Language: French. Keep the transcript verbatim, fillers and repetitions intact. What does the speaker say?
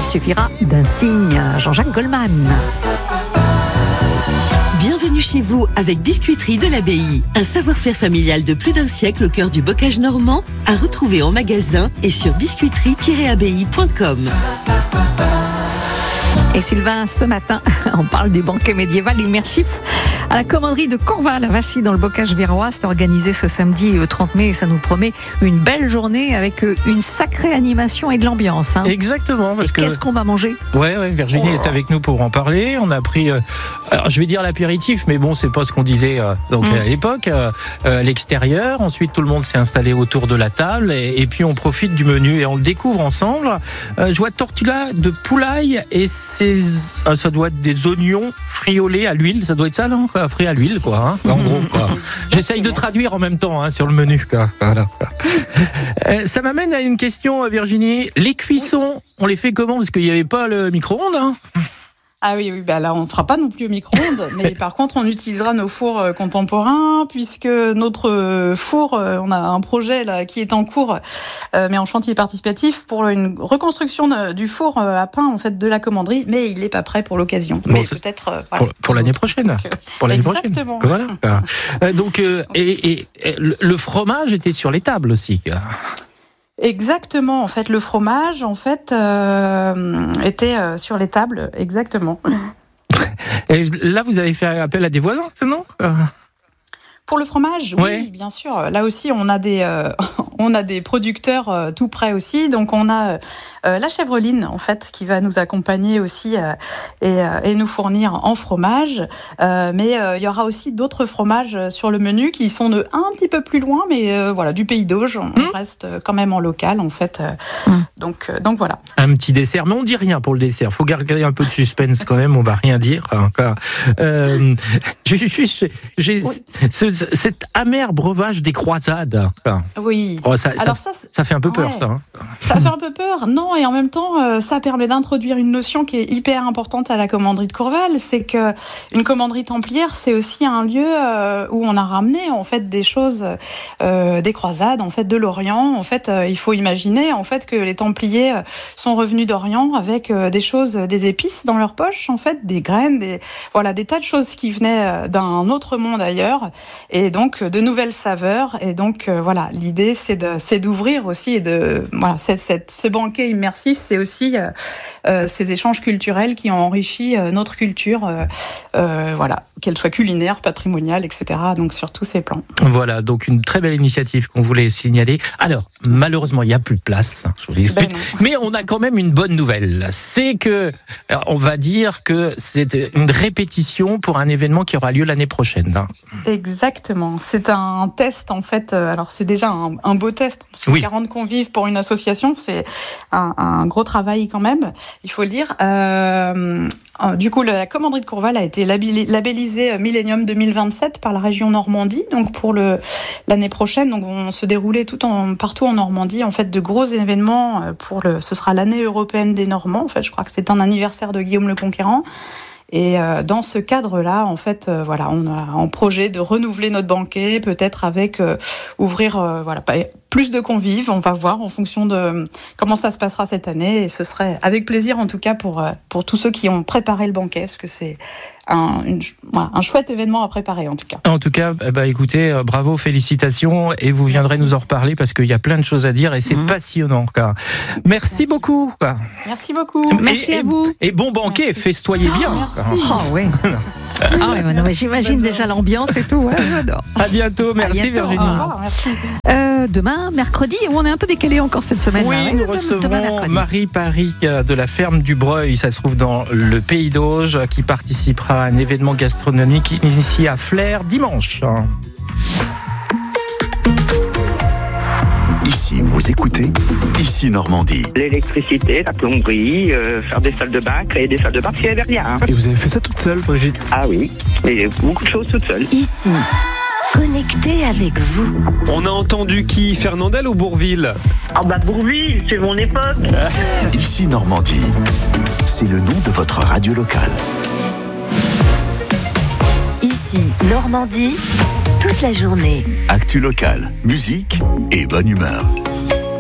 suffira d'un signe. Jean-Jacques Goldman. Bienvenue chez vous avec Biscuiterie de l'Abbaye. Un savoir-faire familial de plus d'un siècle au cœur du bocage normand, à retrouver en magasin et sur biscuiterie tiret abbaye point com. Et Sylvain, ce matin, on parle du banquet médiéval immersif à la commanderie de Courval, à Vassy, dans le bocage virois. C'est organisé ce samedi trente mai et ça nous promet une belle journée avec une sacrée animation et de l'ambiance. Hein. Exactement. Parce et que... qu'est-ce qu'on va manger ? Ouais, ouais, Virginie oh. est avec nous pour en parler. On a pris, euh, alors je vais dire l'apéritif, mais bon, c'est pas ce qu'on disait euh, donc mmh. à l'époque. Euh, euh, l'extérieur. Ensuite, tout le monde s'est installé autour de la table et, et puis on profite du menu et on le découvre ensemble. Euh, je vois tortilla de poulaille et c'est Ah, ça doit être des oignons friolés à l'huile, ça doit être ça, non ? Frit à l'huile, quoi, hein, en gros, quoi. J'essaye de traduire en même temps, hein, sur le menu, quoi. Voilà. Euh, ça m'amène à une question, Virginie. Les cuissons, on les fait comment ? Parce qu'il n'y avait pas le micro-ondes, hein ? Ah oui, oui, bah là on ne fera pas non plus au micro-ondes, mais par contre on utilisera nos fours euh, contemporains, puisque notre euh, four, euh, on a un projet là qui est en cours, euh, mais en chantier participatif pour une reconstruction de, du four euh, à pain en fait de la commanderie, mais il n'est pas prêt pour l'occasion. Bon, mais peut-être euh, pour, voilà, pour l'année prochaine. Donc, euh, pour l'année exactement. prochaine. Voilà. Euh, donc euh, et, et, et le fromage était sur les tables aussi. Exactement, en fait, le fromage, en fait, euh, était euh, sur les tables, exactement. Et là, vous avez fait appel à des voisins, non ? Pour le fromage, ouais. oui, bien sûr. Là aussi, on a des, euh, on a des producteurs euh, tout près aussi. Donc, on a euh, la chèvreline, en fait, qui va nous accompagner aussi euh, et, euh, et nous fournir en fromage. Euh, mais euh, il y aura aussi d'autres fromages sur le menu qui sont de un petit peu plus loin, mais euh, voilà, du Pays d'Auge. On mmh. reste quand même en local, en fait. Mmh. Donc, euh, donc voilà. Un petit dessert, mais on dit rien pour le dessert. Faut garder un peu de suspense quand même. On va rien dire. Euh, j'ai, j'ai, j'ai oui. ce, cet amer breuvage des croisades. Oui. Oh, ça, Alors ça, ça, ça fait un peu peur, ouais. ça. Hein. Ça fait un peu peur, non, et en même temps, euh, ça permet d'introduire une notion qui est hyper importante à la commanderie de Courval, c'est que une commanderie templière, c'est aussi un lieu euh, où on a ramené en fait des choses, euh, des croisades, en fait, de l'Orient. En fait, euh, il faut imaginer en fait que les Templiers sont revenus d'Orient avec euh, des choses, des épices dans leur poche, en fait, des graines, des voilà, des tas de choses qui venaient d'un autre monde ailleurs. Et donc de nouvelles saveurs, et donc euh, voilà, l'idée c'est de c'est d'ouvrir aussi et de voilà, c'est, c'est, ce banquet immersif, c'est aussi euh, euh, ces échanges culturels qui ont enrichi euh, notre culture, euh, euh, voilà, qu'elle soit culinaire, patrimoniale, et cetera. Donc sur tous ces plans. Voilà, donc une très belle initiative qu'on voulait signaler. Alors malheureusement il n'y a plus de place, je vous ben mais on a quand même une bonne nouvelle, c'est que on va dire que c'est une répétition pour un événement qui aura lieu l'année prochaine. Hein. Exactement. C'est un test, en fait. Alors, c'est déjà un, un beau test. Parce que oui. quarante convives pour une association, c'est un, un gros travail quand même, il faut le dire. Euh, du coup, la commanderie de Courval a été labellisée Millennium deux mille vingt-sept par la région Normandie. Donc, pour le, l'année prochaine, donc, vont se dérouler tout en, partout en Normandie, en fait, de gros événements pour le, ce sera l'année européenne des Normands. En fait, je crois que c'est un anniversaire de Guillaume le Conquérant. Et euh, dans ce cadre-là, en fait, euh, voilà, on a en projet de renouveler notre banquet, peut-être avec euh, ouvrir, euh, voilà, plus de convives. On va voir en fonction de comment ça se passera cette année. Et ce serait avec plaisir, en tout cas, pour euh, pour tous ceux qui ont préparé le banquet, parce que c'est un une, voilà, un chouette événement à préparer, en tout cas. En tout cas, bah écoutez, euh, bravo, félicitations, et vous viendrez Merci. Nous en reparler parce qu'il y a plein de choses à dire et c'est mmh. passionnant. Quoi. Merci, Merci beaucoup. Quoi. Merci beaucoup. Et, Merci à et, vous. Et bon banquet, Merci. festoyez bien. Oh, merci. Oh, oui. Ah oui, non, mais j'imagine déjà l'ambiance et tout. Ouais, j'adore. À bientôt, merci à bientôt. Virginie. Oh, merci. Euh, demain, mercredi, on est un peu décalé encore cette semaine. Oui, là, nous ouais, recevrons demain, Marie Paris de la ferme du Breuil, ça se trouve dans le Pays d'Auge, qui participera à un événement gastronomique initié à Flers dimanche. Ici, vous écoutez Ici Normandie. L'électricité, la plomberie, euh, faire des salles de bain, créer des salles de bain, parce qu'il n'y avait rien. Et vous avez fait ça toute seule, Brigitte ? Ah oui, et beaucoup de choses toute seule. Ici, connecté avec vous. On a entendu qui ? Fernandel ou Bourville ? Ah bah Bourville, c'est mon époque. Ici Normandie, c'est le nom de votre radio locale. Ici Normandie, toute la journée. Actu locale, musique et bonne humeur.